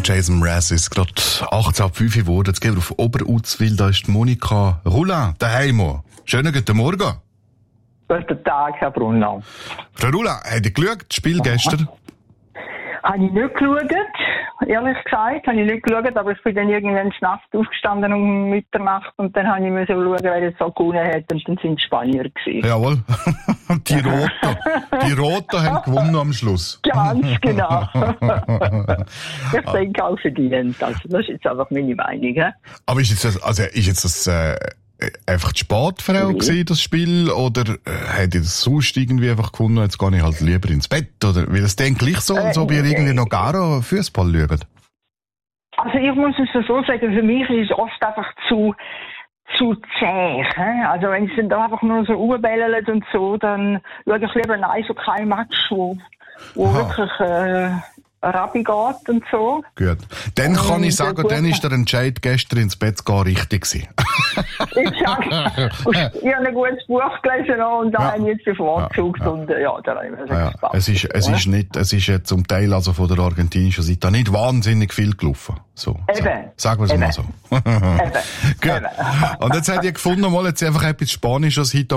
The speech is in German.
Jason Mraz ist gerade 18:05 geworden. Jetzt gehen wir auf Oberuzwil. Da ist Monika Roulin daheim. Schönen guten Morgen. Guten Tag, Herr Brunner. Frau Roulin, habt ihr geschaut, das Spiel gestern? Habe ich nicht geschaut, ehrlich gesagt, aber ich bin dann irgendwann Nacht aufgestanden um Mitternacht und dann habe ich müssen schauen, wer jetzt so gewonnen hat und dann sind die Spanier gewesen. Jawohl. Die Roten haben gewonnen am Schluss. Ganz genau. Ich denke auch verdient. Also das ist jetzt einfach meine Meinung. He? Aber ist jetzt das einfach die Sportfrau gewesen, das Spiel, oder hätte ihr das sonst irgendwie einfach gefunden, jetzt gehe ich halt lieber ins Bett, oder? Weil es dann gleich so, als ob ihr irgendwie noch gar Fußball schaut. Also ich muss es so sagen, für mich ist es oft einfach zu zäh. He? Also wenn es dann da einfach nur so rumbellelt und so, dann schaue ich lieber ein Eishockey-Match, wo wirklich Rabi geht und so. Gut. Dann kann ich sagen, dann ist der Entscheid gestern ins Bett gehen richtig gewesen. Ich habe ein gutes Buch gelesen und da habe ich jetzt bevorzugt und da habe ich mir gespannt. Es ist jetzt zum Teil also von der argentinischen Seite nicht wahnsinnig viel gelaufen. So. Sagen wir es mal so. Gut. Und jetzt habt ihr gefunden, mal jetzt einfach etwas Spanisches heute